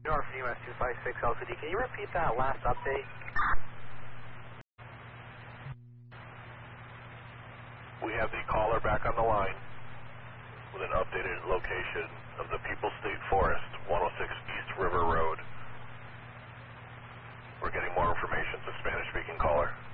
North US 256 LCD. Can you repeat that last update? We have the caller back on the line with an updated location of the People's State Forest, 106 East River Road. We're getting more information. It's a Spanish-speaking caller.